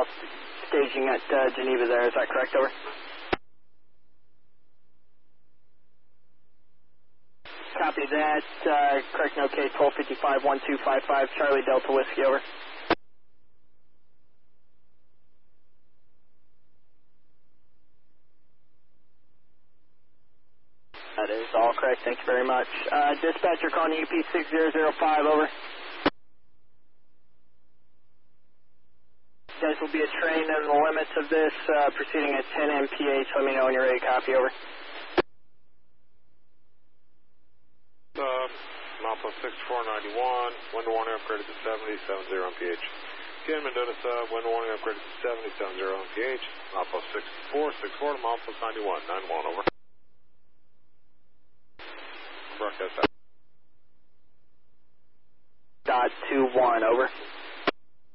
staging at Geneva there, is that correct, over? Copy that, correct note case 1255-1255, Charlie Delta Whiskey, over. That is all correct, thank you very much. Dispatcher calling UP 6005, over. Guys will be a train over the limits of this, proceeding at 10 mph. Let me know when you're ready to copy, over. Mapa 6491, window warning upgraded to 70, 70 mph. Again, Mendota, window warning upgraded to 70, 70 mph. Mapa 6464 to Mapa 91, 91, over. Broadcast out. .21, over.